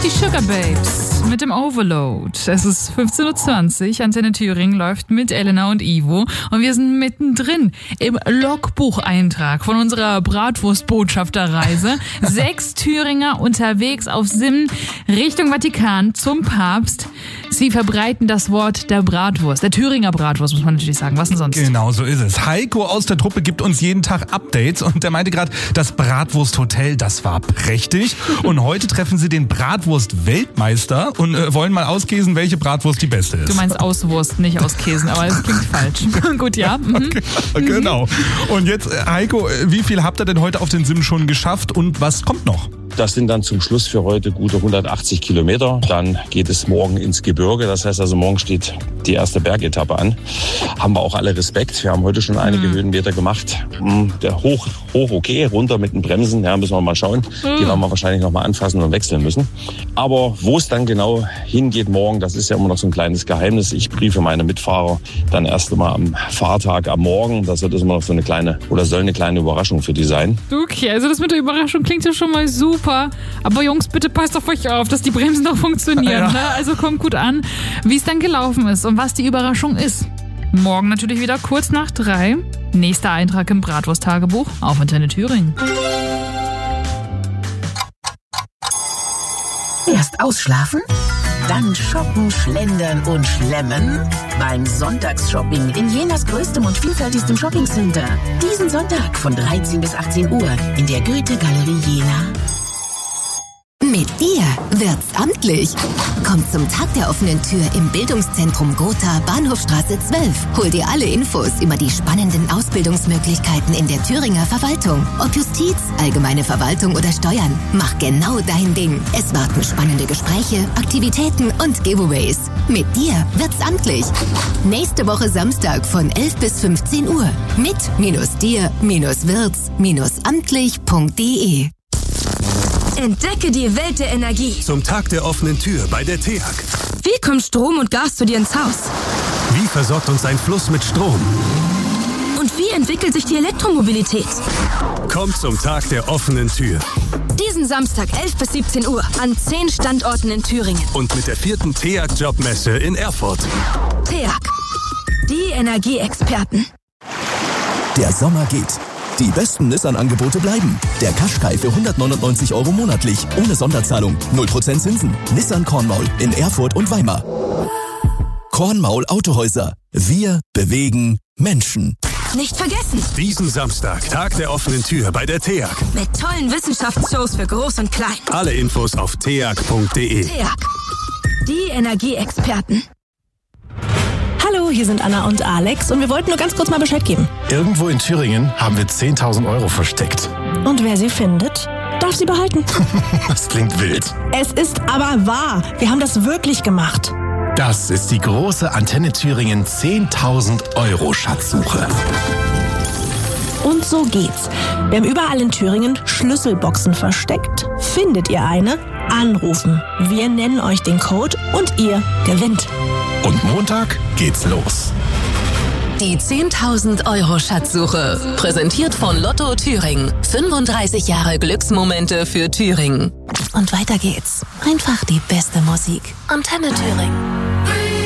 Die Sugar Babes mit dem Overload. Es ist 15.20 Uhr, Antenne Thüringen läuft mit Elena und Ivo und wir sind mittendrin im Logbucheintrag von unserer Bratwurstbotschafterreise. 6 Thüringer unterwegs auf Sim Richtung Vatikan zum Papst. Sie verbreiten das Wort der Bratwurst, der Thüringer Bratwurst, muss man natürlich sagen. Was denn sonst? Genau, so ist es. Heiko aus der Truppe gibt uns jeden Tag Updates und der meinte gerade, das Bratwursthotel, das war prächtig. Und heute treffen sie den Bratwurst-Weltmeister und wollen mal auskäsen, welche Bratwurst die beste ist. Du meinst Auswurst, nicht auskäsen, aber das klingt falsch. Gut, ja. Okay, genau. Und jetzt, Heiko, wie viel habt ihr denn heute auf den Sim schon geschafft und was kommt noch? Das sind dann zum Schluss für heute gute 180 Kilometer. Dann geht es morgen ins Gebirge. Das heißt also, morgen steht die erste Bergetappe an. Haben wir auch alle Respekt. Wir haben heute schon einige Höhenmeter gemacht. Der hoch okay, runter mit den Bremsen. Ja, müssen wir mal schauen. Die werden wir wahrscheinlich noch mal anfassen und wechseln müssen. Aber wo es dann genau hingeht morgen, das ist ja immer noch so ein kleines Geheimnis. Ich briefe meine Mitfahrer dann erst einmal am Fahrtag am Morgen. Das wird immer noch so eine kleine oder soll eine kleine Überraschung für die sein. Okay, also das mit der Überraschung klingt ja schon mal super. Aber Jungs, bitte passt auf euch auf, dass die Bremsen noch funktionieren. Ja. Ne? Also kommt gut an, wie es dann gelaufen ist und was die Überraschung ist. Morgen natürlich wieder kurz nach 3. Nächster Eintrag im Bratwurst-Tagebuch auf Antenne Thüringen. Erst ausschlafen, dann shoppen, schlendern und schlemmen beim Sonntagsshopping in Jenas größtem und vielfältigstem Shoppingcenter. Diesen Sonntag von 13 bis 18 Uhr in der Goethe-Galerie Jena. Mit dir wird's amtlich. Komm zum Tag der offenen Tür im Bildungszentrum Gotha, Bahnhofstraße 12. Hol dir alle Infos über die spannenden Ausbildungsmöglichkeiten in der Thüringer Verwaltung. Ob Justiz, allgemeine Verwaltung oder Steuern. Mach genau dein Ding. Es warten spannende Gespräche, Aktivitäten und Giveaways. Mit dir wird's amtlich. Nächste Woche Samstag von 11 bis 15 Uhr. Mit dir-wirds-amtlich.de. Entdecke die Welt der Energie. Zum Tag der offenen Tür bei der TEAG. Wie kommt Strom und Gas zu dir ins Haus? Wie versorgt uns ein Fluss mit Strom? Und wie entwickelt sich die Elektromobilität? Kommt zum Tag der offenen Tür. Diesen Samstag 11 bis 17 Uhr an 10 Standorten in Thüringen. Und mit der 4. TEAG-Jobmesse in Erfurt. TEAG, die Energieexperten. Der Sommer geht. Die besten Nissan-Angebote bleiben. Der Qashqai für 199 € monatlich, ohne Sonderzahlung, 0% Zinsen. Nissan Kornmaul in Erfurt und Weimar. Kornmaul Autohäuser. Wir bewegen Menschen. Nicht vergessen, Diesen Samstag, Tag der offenen Tür bei der TEAG. mit tollen Wissenschaftsshows für Groß und Klein. Alle Infos auf teag.de. TEAG, die Energieexperten. Hallo, hier sind Anna und Alex und wir wollten nur ganz kurz mal Bescheid geben. Irgendwo in Thüringen haben wir 10.000 € versteckt. Und wer sie findet, darf sie behalten. Das klingt wild. Es ist aber wahr. Wir haben das wirklich gemacht. Das ist die große Antenne Thüringen 10.000 € Schatzsuche. Und so geht's. Wir haben überall in Thüringen Schlüsselboxen versteckt. Findet ihr eine? Anrufen. Wir nennen euch den Code und ihr gewinnt. Und Montag geht's los. Die 10.000 € Schatzsuche. Präsentiert von Lotto Thüringen. 35 Jahre Glücksmomente für Thüringen. Und weiter geht's. Einfach die beste Musik. Antenne Thüringen.